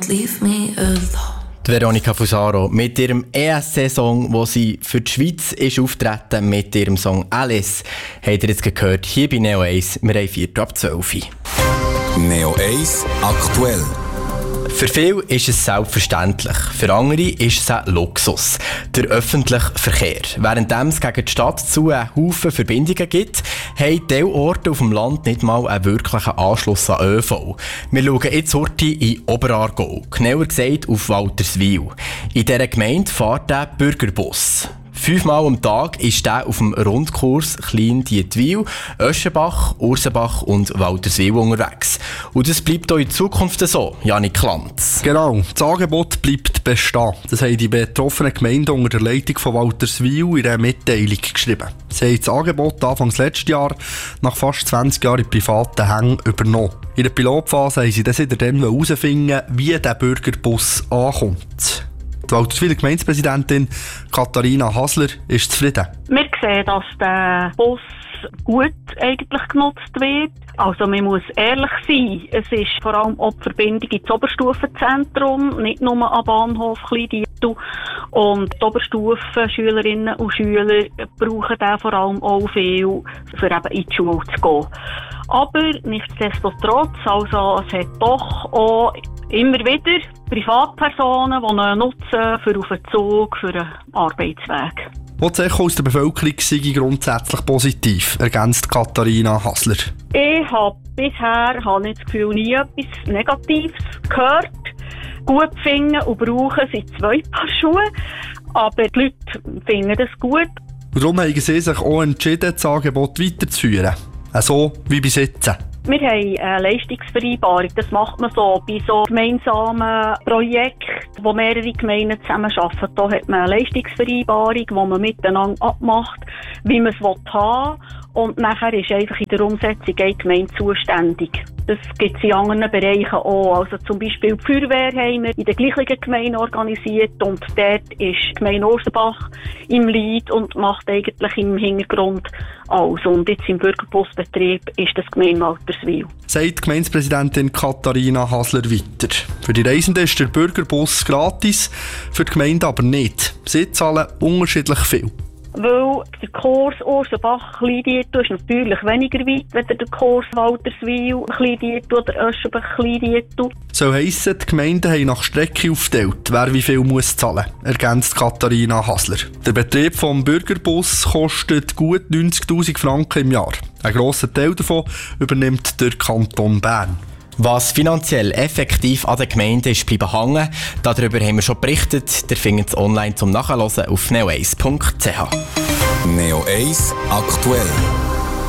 Leave me alone. Die Veronica Fusaro mit ihrem ESC-Song, wo sie für die Schweiz ist auftreten mit ihrem Song «Alice». Habt ihr jetzt gehört, hier bei Neo 1, wir haben 4:12. Neo 1 aktuell. Für viele ist es selbstverständlich, für andere ist es ein Luxus. Der öffentliche Verkehr. Während es gegen die Stadt zu einen Haufen Verbindungen gibt, haben diese Orte auf dem Land nicht mal einen wirklichen Anschluss an ÖV. Wir schauen jetzt heute in Oberaargau, genauer gesagt auf Walterswil. In dieser Gemeinde fährt der Bürgerbus. 5-mal am Tag ist er auf dem Rundkurs Klein-Dietwil, Öschenbach, Ursenbach und Walterswil unterwegs. Und das bleibt auch in Zukunft so, Janik Lanz. Genau, das Angebot bleibt bestehen. Das haben die betroffenen Gemeinden unter der Leitung von Walterswil in einer Mitteilung geschrieben. Sie haben das Angebot Anfang letzten Jahr nach fast 20 Jahren in privaten Händen übernommen. In der Pilotphase haben sie dann herausfinden, wie der Bürgerbus ankommt. Die Walterswiler Gemeindepräsidentin Katharina Hasler ist zufrieden. Wir sehen, dass der Bus gut eigentlich genutzt wird. Also man muss ehrlich sein, es ist vor allem auch die Verbindung ins Oberstufenzentrum, nicht nur am Bahnhof Klein-Dietwil. Und die Oberstufenschülerinnen und Schüler brauchen den vor allem auch viel, für eben in die Schule zu gehen. Aber nichtsdestotrotz, also es hat doch auch immer wieder Privatpersonen, die ihn nutzen für auf den Zug, für einen Arbeitsweg. Das Echo aus der Bevölkerung sei grundsätzlich positiv, ergänzt Katharina Hasler. Ich habe bisher nicht das Gefühl, nie etwas Negatives gehört. Gut finden und brauchen sind 2 Paar Schuhe, aber die Leute finden das gut. Und darum haben sie sich auch entschieden, das Angebot weiterzuführen. So wie bis jetzt. Wir haben eine Leistungsvereinbarung. Das macht man so bei so gemeinsamen Projekten, wo mehrere Gemeinden zusammenarbeiten. Da hat man eine Leistungsvereinbarung, wo man miteinander abmacht, wie man es haben will. Und nachher ist einfach in der Umsetzung eine Gemeinde zuständig. Das gibt es in anderen Bereichen auch. Also zum Beispiel die Feuerwehr haben wir in der gleichen Gemeinde organisiert und dort ist die Gemeinde Ursenbach im Lead und macht eigentlich im Hintergrund alles. Und jetzt im Bürgerbusbetrieb ist das Gemeinde Walterswil. Sagt die Gemeindepräsidentin Katharina Hasler weiter. Für die Reisenden ist der Bürgerbus gratis, für die Gemeinde aber nicht. Sie zahlen unterschiedlich viel. Weil der Kurs Ursenbach-Klein-Dietwil ist natürlich weniger weit, als der Kurs Walterswil-Klein-Dietwil oder Öschenbach-Klein-Dietwil. So heissen, die Gemeinden haben nach Strecke aufgeteilt, wer wie viel muss zahlen, ergänzt Katharina Hasler. Der Betrieb des Bürgerbus kostet gut 90'000 Franken im Jahr. Ein grosser Teil davon übernimmt der Kanton Bern. Was finanziell effektiv an den Gemeinden ist bleiben hängen, darüber haben wir schon berichtet. Ihr findet es online zum Nachhören auf neo1.ch. Neo 1 aktuell.